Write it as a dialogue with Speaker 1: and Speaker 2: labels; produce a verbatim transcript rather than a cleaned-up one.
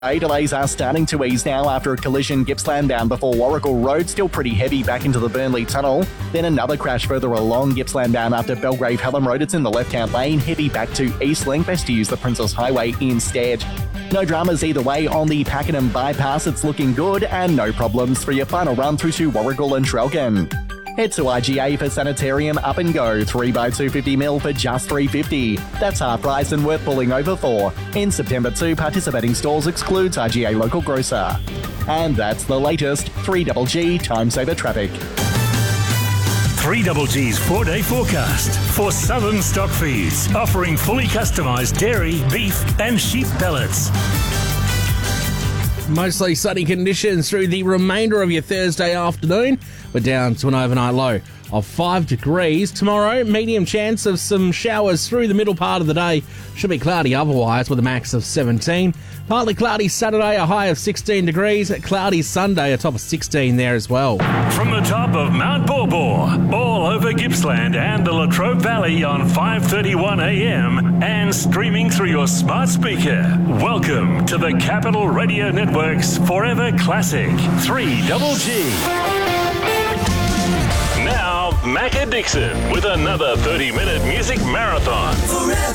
Speaker 1: Delays are starting to ease now after a collision Gippsland bound before Warrigal Road, still pretty heavy back into the Burnley Tunnel. Then another crash further along Gippsland bound after Belgrave Hallam Road. It's in the left-hand lane, heavy back to Eastlink. Best to use the Princess Highway instead. No dramas either way on the Pakenham bypass. It's looking good and no problems for your final run through to Warrigal and Trelgan. Head to I G A for Sanitarium Up and Go, three by two hundred fifty mil for just three dollars fifty. That's half price and worth pulling over for. In September too, participating stores excludes I G A local grocer. And that's the latest three G G Time Saver traffic.
Speaker 2: three G G's four-day forecast for Southern Stock Feeds, offering fully customised dairy, beef and sheep pellets.
Speaker 3: Mostly sunny conditions through the remainder of your Thursday afternoon. We're down to an overnight low of five degrees. Tomorrow, medium chance of some showers through the middle part of the day. Should be cloudy otherwise with a max of seventeen. Partly cloudy Saturday, a high of sixteen degrees. Cloudy Sunday, a top of sixteen there as well.
Speaker 2: From the top of Mount Borbor, all over Gippsland and the Latrobe Valley on five thirty-one a m and streaming through your smart speaker. Welcome to the Capital Radio Network's Forever Classic three G G. Now, Macca Dixon with another thirty-minute music marathon. Forever.